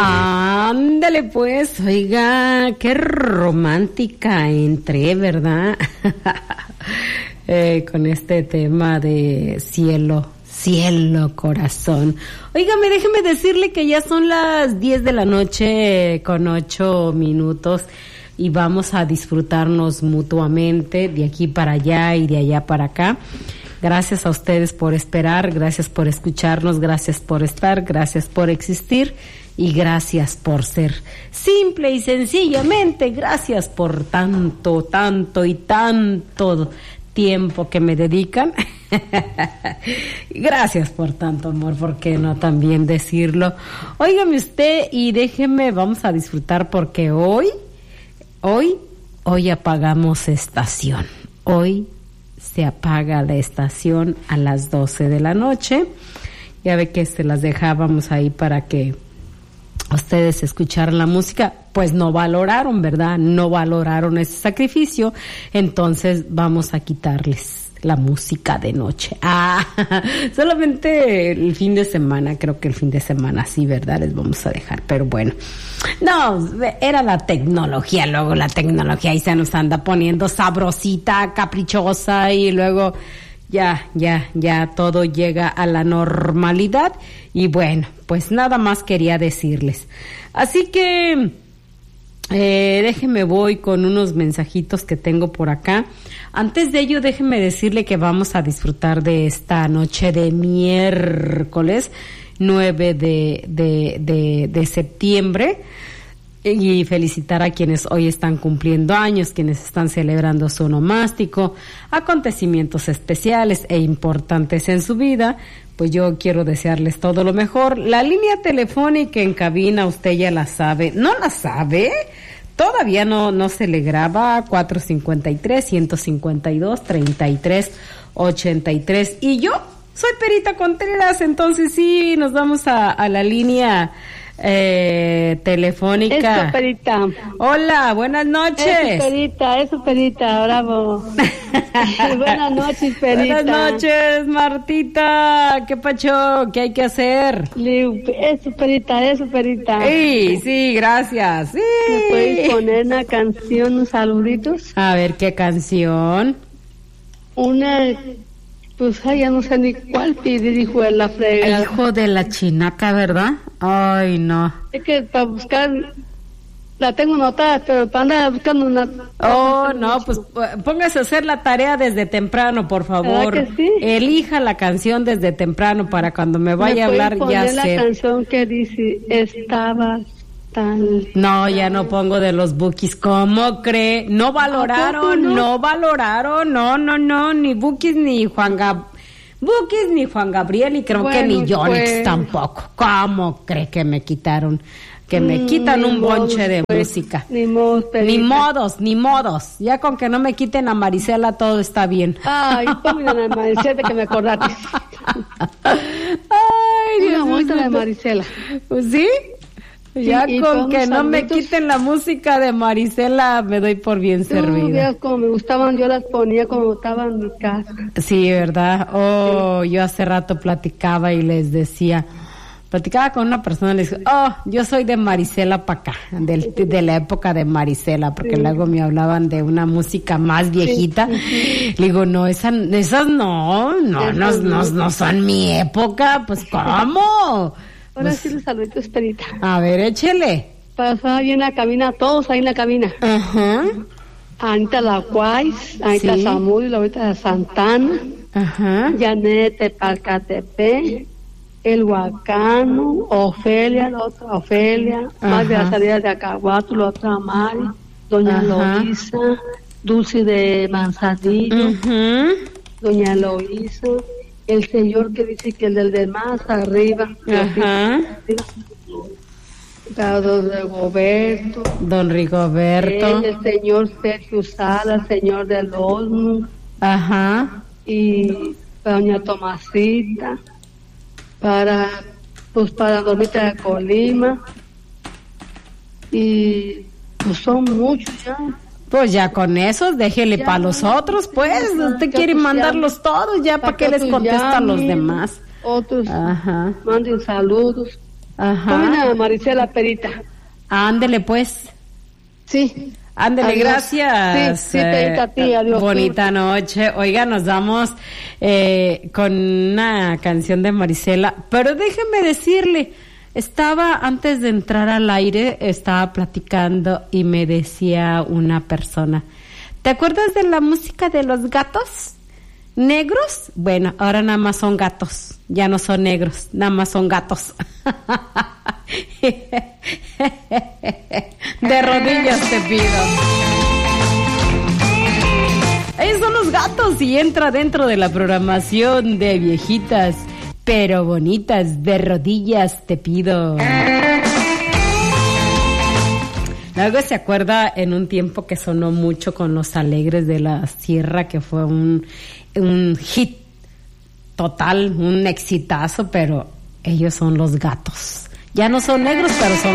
Ándale pues, oiga, qué romántica entré, ¿verdad? Con este tema de cielo, corazón. Óigame, déjeme decirle que ya son las 10 de la noche con 8 minutos y vamos a disfrutarnos mutuamente de aquí para allá y de allá para acá. Gracias a ustedes por esperar, gracias por escucharnos, gracias por estar, gracias por existir y gracias por ser. Simple y sencillamente, gracias por tanto y tanto tiempo que me dedican. Gracias por tanto amor, ¿por qué no también decirlo? Óigame usted y déjeme, vamos a disfrutar porque hoy apagamos estación. Hoy se apaga la estación a las 12 de la noche. Ya ve que se las dejábamos ahí para que ustedes escucharan la música. Pues no valoraron, ¿verdad? No valoraron ese sacrificio. Entonces vamos a quitarles la música de noche. Solamente el fin de semana, creo que el fin de semana sí, ¿verdad? Les vamos a dejar, pero bueno. No, era la tecnología, luego la tecnología ahí se nos anda poniendo sabrosita, caprichosa y luego ya todo llega a la normalidad y bueno, pues nada más quería decirles. Así que déjeme voy con unos mensajitos que tengo por acá. Antes de ello, déjeme decirle que vamos a disfrutar de esta noche de miércoles 9 de septiembre y felicitar a quienes hoy están cumpliendo años, quienes están celebrando su onomástico, acontecimientos especiales e importantes en su vida. Pues yo quiero desearles todo lo mejor. La línea telefónica en cabina, usted ya la sabe. ¿No la sabe? Todavía no se le graba. 453-152-3383. Y yo soy Perita Contreras, entonces sí, nos vamos a la línea telefónica. Eso, Perita. Hola, buenas noches. Eso, Perita, bravo. Buenas noches, Perita. Buenas noches, Martita. ¿Qué pacho? ¿Qué hay que hacer? Eso, Perita. Sí, gracias. Sí. ¿Me puedes poner una canción, unos saluditos? A ver, ¿qué canción? Pues ya no sé ni cuál pedir, hijo de la fregada. Hijo de la chinaca, ¿verdad? Ay, no. Es que para buscar, la tengo anotada, pero para andar buscando una... Oh, no, pues póngase a hacer la tarea desde temprano, por favor. ¿Verdad que sí? Elija la canción desde temprano para cuando me vaya a hablar ya sé. la canción que dice, estabas tan... No, ya no pongo de los Bukis. ¿Cómo cree? No valoraron, no, ni Bukis ni Juan Gabriel y creo que ni Yonix tampoco. ¿Cómo cree que me quitaron? Que me quitan un bonche de música. Ni modos. Ni modos. Ya con que no me quiten a Marisela todo está bien. Ay, ponme a Marisela que me acordaste. Ay, Dios mío. Una de Marisela. Pues sí. Ya sí, con que no me quiten la música de Marisela me doy por bien servida. Como me gustaban, yo las ponía como estaban en mi casa. Sí, ¿verdad? Sí. Yo hace rato platicaba con una persona y le dije, yo soy de Marisela para acá, de la época de Marisela, porque luego me hablaban de una música más viejita. Sí. Le digo, no, esas no son mi época, pues ¿cómo? Ahora sí los saluditos, Perita. A ver, échele. Pasaba ahí en la cabina, todos ahí en la cabina. Ajá. Anita Lacuais, Anita Zamudio, Lorita Santana. Ajá. Janet de Palcatepe, El Huacano, Ofelia, la otra Ofelia, más de la salida de Acahuato, la otra Mari, Doña Loisa, Dulce de Manzanillo, Doña Loisa. El señor que dice que el del más arriba. Don Rigoberto. El señor Sergio Sala, el señor del Olmo. Y doña Tomasita. Para Dormita de Colima. Y pues son muchos ya. Pues ya con esos, déjele para los otros, pues. Usted quiere mandarlos todos, ya para que les contestan los demás. Otros manden saludos. Póngame a Marisela Perita. Ándele pues. Sí. Ándele, Adiós. gracias. Sí, Perita, a ti, adiós. Bonita noche. Oiga, nos vamos con una canción de Marisela, pero déjeme decirle, antes de entrar al aire, estaba platicando y me decía una persona, ¿te acuerdas de la música de los gatos negros? Bueno, ahora nada más son gatos, ya no son negros, nada más son gatos. De rodillas te pido. Ellos son los gatos y entra dentro de la programación de viejitas pero bonitas. De rodillas te pido. Luego se acuerda en un tiempo que sonó mucho con Los Alegres de la Sierra, que fue un hit total, un exitazo, pero ellos son los gatos. Ya no son negros, pero son